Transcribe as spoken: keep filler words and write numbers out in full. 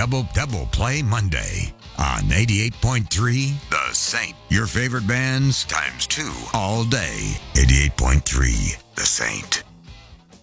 Double Double Play Monday on eighty-eight point three The Saint. Your favorite bands times two all day. eighty-eight point three The Saint.